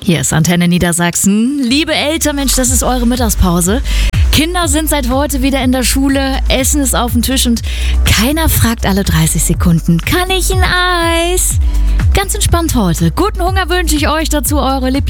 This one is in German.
Hier ist Antenne Niedersachsen. Liebe Eltern, Mensch, das ist eure Mittagspause. Kinder sind seit heute wieder in der Schule, Essen ist auf dem Tisch und keiner fragt alle 30 Sekunden, kann ich ein Eis? Ganz entspannt heute. Guten Hunger wünsche ich euch dazu, eure